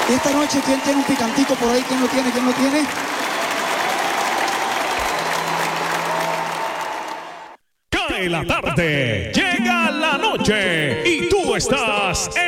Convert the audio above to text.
Esta noche, ¿quién tiene un picantico por ahí? ¿Quién lo tiene? ¿Quién lo tiene? Cae la tarde, llega la noche y tú estás en